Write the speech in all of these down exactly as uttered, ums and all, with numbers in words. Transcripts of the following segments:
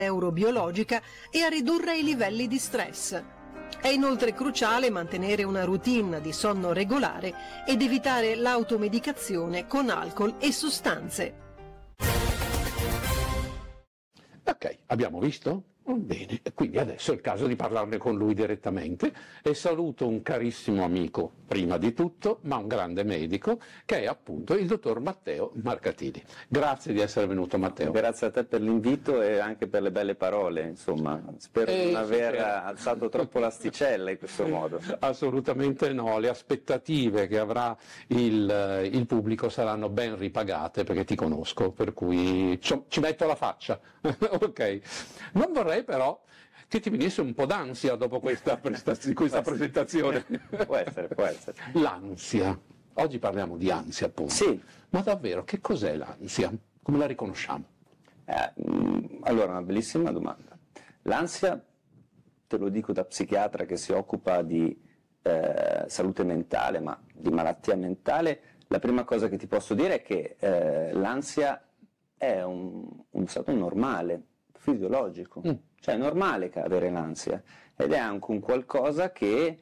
neurobiologica e a ridurre i livelli di stress. È inoltre cruciale mantenere una routine di sonno regolare ed evitare l'automedicazione con alcol e sostanze. Ok, abbiamo visto? Bene, quindi adesso è il caso di parlarne con lui direttamente e saluto un carissimo amico, prima di tutto, ma un grande medico, che è appunto il dottor Matteo Marcatini. Grazie di essere venuto, Matteo. Grazie a te per l'invito e anche per le belle parole, insomma, spero di Eh, non aver spero. alzato troppo l'asticella in questo modo. Assolutamente no, le aspettative che avrà il, il pubblico saranno ben ripagate perché ti conosco, per cui ci, ci metto la faccia. Ok, non vorrei però che ti venisse un po' d'ansia dopo questa, prestaz- questa presentazione. Può essere, può essere. L'ansia. Oggi parliamo di ansia, appunto. Sì. Ma davvero, che cos'è l'ansia? Come la riconosciamo? Eh, mh, allora, una bellissima domanda. L'ansia, te lo dico da psichiatra che si occupa di eh, salute mentale, ma di malattia mentale, la prima cosa che ti posso dire è che eh, l'ansia è un, un stato normale, fisiologico. Mm. Cioè è normale avere l'ansia ed è anche un qualcosa che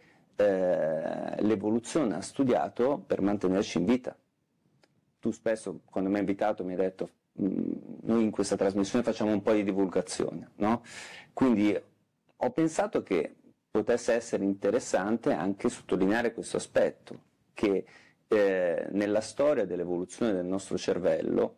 eh, l'evoluzione ha studiato per mantenerci in vita. Tu spesso, quando mi hai invitato, mi hai detto mh, noi in questa trasmissione facciamo un po' di divulgazione, no? Quindi ho pensato che potesse essere interessante anche sottolineare questo aspetto, che eh, nella storia dell'evoluzione del nostro cervello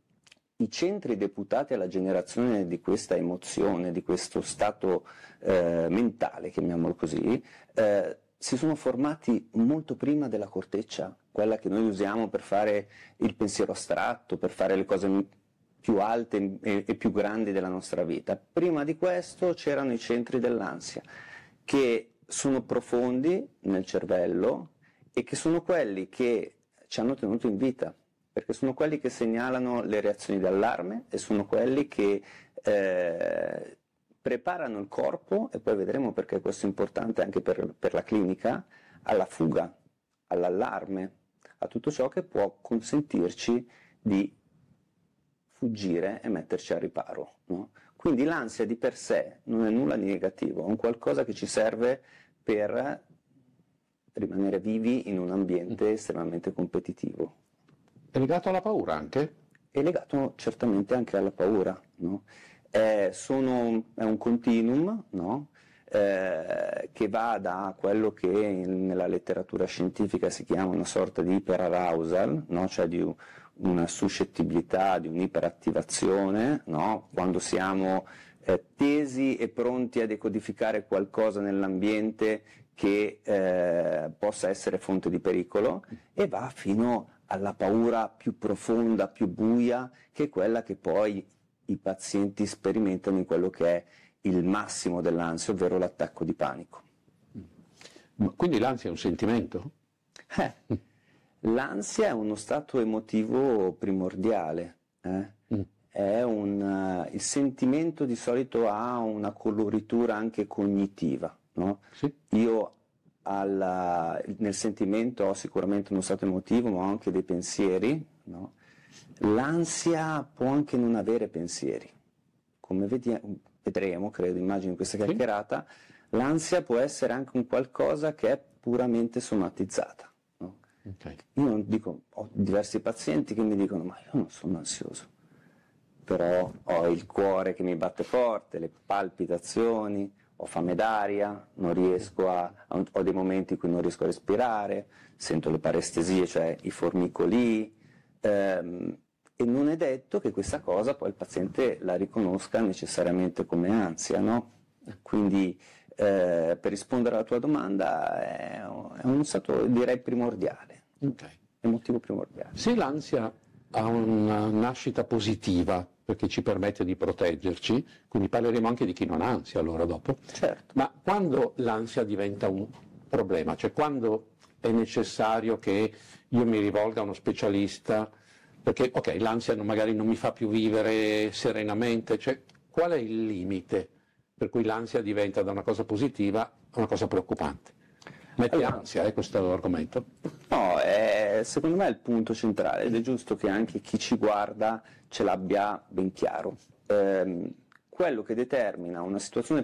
i centri deputati alla generazione di questa emozione, di questo stato eh, mentale, chiamiamolo così, eh, si sono formati molto prima della corteccia, quella che noi usiamo per fare il pensiero astratto, per fare le cose più alte e, e più grandi della nostra vita. Prima di questo c'erano i centri dell'ansia, che sono profondi nel cervello e che sono quelli che ci hanno tenuto in vita, perché sono quelli che segnalano le reazioni d'allarme e sono quelli che eh, preparano il corpo, e poi vedremo perché questo è importante anche per, per la clinica, alla fuga, all'allarme, a tutto ciò che può consentirci di fuggire e metterci a riparo, no? Quindi l'ansia di per sé non è nulla di negativo, è un qualcosa che ci serve per rimanere vivi in un ambiente estremamente competitivo. È legato alla paura anche? È legato certamente anche alla paura, no? È, sono, è un continuum, no? eh, che va da quello che in, nella letteratura scientifica si chiama una sorta di iperarousal, no? Cioè di un, una suscettibilità, di un'iperattivazione, no? Quando siamo eh, tesi e pronti a decodificare qualcosa nell'ambiente che eh, possa essere fonte di pericolo, e va fino alla paura più profonda, più buia, che è quella che poi i pazienti sperimentano in quello che è il massimo dell'ansia, ovvero l'attacco di panico. Quindi l'ansia è un sentimento? Eh, l'ansia è uno stato emotivo primordiale, eh? mm. È un, uh, il sentimento di solito ha una coloritura anche cognitiva, no? Sì. Io Alla, nel sentimento ho sicuramente uno stato emotivo, ma ho anche dei pensieri, no? L'ansia può anche non avere pensieri, come vediamo, vedremo, credo, immagino in questa chiacchierata, sì. L'ansia può essere anche un qualcosa che è puramente somatizzata, no? Okay. Io non dico, ho diversi pazienti che mi dicono ma io non sono ansioso, però ho il cuore che mi batte forte, le palpitazioni, ho fame d'aria, non riesco a, ho dei momenti in cui non riesco a respirare, sento le parestesie, cioè i formicoli, ehm, e non è detto che questa cosa poi il paziente la riconosca necessariamente come ansia, no? Quindi eh, per rispondere alla tua domanda è, è un stato, direi, primordiale, okay. Emotivo primordiale. Se l'ansia ha una nascita positiva, perché ci permette di proteggerci, quindi parleremo anche di chi non ha ansia allora dopo. Certo. Ma quando l'ansia diventa un problema, cioè quando è necessario che io mi rivolga a uno specialista, perché ok, l'ansia non, magari non mi fa più vivere serenamente, cioè qual è il limite per cui l'ansia diventa da una cosa positiva a una cosa preoccupante? Mette allora, ansia, eh, questo argomento? No, è, secondo me è il punto centrale ed è giusto che anche chi ci guarda ce l'abbia ben chiaro. Ehm, quello che determina una situazione